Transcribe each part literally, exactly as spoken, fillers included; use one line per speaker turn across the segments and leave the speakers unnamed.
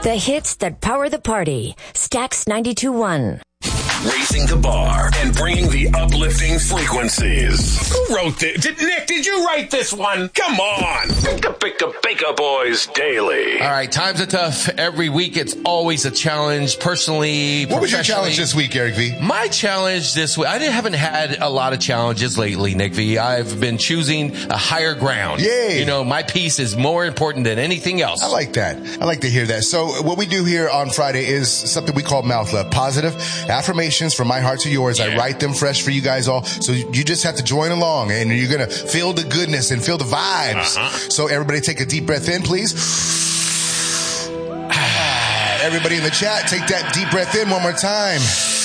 The hits that power the party. Stax ninety-two point one.
Raising the bar and bringing the uplifting frequencies. Who wrote this? Did, Nick, did you write this one? Come on. The Baker Baker Boys Daily.
All right, times are tough. Every week it's always a challenge. Personally,
What was your challenge this week, Eric V?
My challenge this week, I didn't- haven't had a lot of challenges lately, Nick V. I've been choosing a higher ground.
Yay.
You know, my peace is more important than anything else.
I like that. I like to hear that. So what we do here on Friday is something we call mouth love. Positive affirmations from my heart to yours.
Yeah.
I write them fresh for you guys all. So you just have to join along and you're going to feel the goodness and feel the vibes.
Uh-huh.
So everybody take a deep breath in, please. Everybody in the chat, take that deep breath in one more time.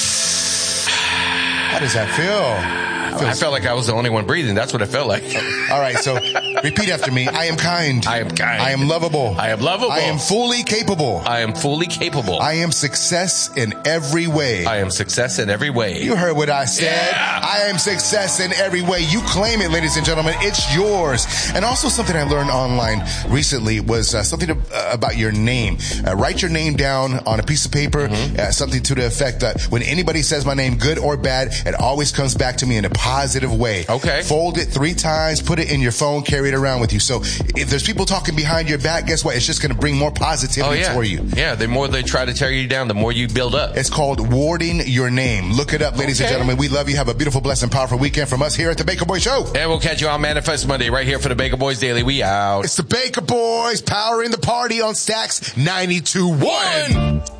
How does that feel?
I felt like I was the only one breathing. That's what it felt like.
All right, so repeat after me. I am kind.
I am kind.
I am lovable.
I am lovable.
I am fully capable.
I am fully capable.
I am success in every way.
I am success in every way.
You heard what I said.
Yeah.
I am success in every way. You claim it, ladies and gentlemen. It's yours. And also something I learned online recently was uh, something to, uh, about your name. Uh, write your name down on a piece of paper.
Mm-hmm.
Uh, something to the effect that when anybody says my name, good or bad, it always comes back to me in a positive way.
Okay.
Fold it three times, put it in your phone, carry it around with you. So if there's people talking behind your back, guess what? It's just going to bring more positivity
Oh, yeah.
for you.
Yeah, the more they try to tear you down, the more you build up.
It's called warding your name. Look it up, ladies and
Okay.
gentlemen. We love you. Have a beautiful, blessed, and powerful weekend from us here at the Baker Boy Show.
And we'll catch you on Manifest Monday right here for the Baker Boys Daily. We out.
It's the Baker Boys powering the party on Stax ninety-two point one.